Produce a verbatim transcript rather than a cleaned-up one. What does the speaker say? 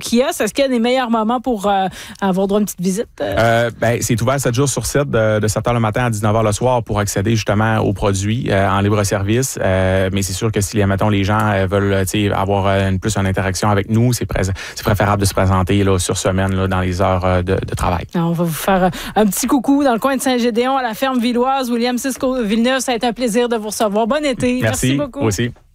kiosque. Est-ce qu'il y a des meilleurs moments pour euh, avoir droit à une petite visite? Euh, ben, c'est ouvert sept jours sur sept, de, de sept heures le matin à dix-neuf heures le soir pour accéder justement aux produits euh, en libre-service. Euh, mais c'est sûr que si, mettons, les gens euh, veulent avoir euh, une, plus une interaction avec nous, c'est, pré- c'est préférable de se présenter là, sur semaine là, dans les heures euh, de, de travail. Alors, on va vous faire un petit coucou dans le coin de Saint-Gédéon à la ferme villoise. William Cisco Villeneuve, ça a été un plaisir de vous recevoir. Bon été. Merci, Merci beaucoup. Vous aussi.